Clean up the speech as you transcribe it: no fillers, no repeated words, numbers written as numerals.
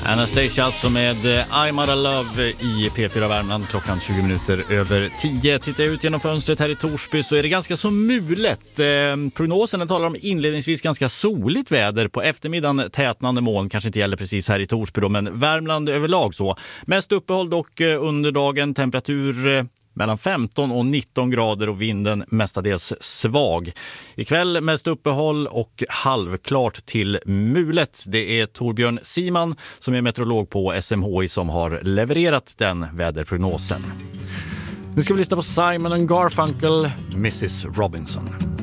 Anastasia alltså med I'm Out of Love i P4 Värmland klockan 20 minuter över 10. Tittar jag ut genom fönstret här i Torsby så är det ganska så mulet. Prognosen talar om inledningsvis ganska soligt väder. På eftermiddagen tätnande moln, kanske inte gäller precis här i Torsby då, men Värmland överlag så. Mest uppehåll dock under dagen, temperatur mellan 15 och 19 grader och vinden mestadels svag. Ikväll mest uppehåll och halvklart till mulet. Det är Torbjörn Siman som är meteorolog på SMHI som har levererat den väderprognosen. Nu ska vi lyssna på Simon & Garfunkel, Mrs. Robinson.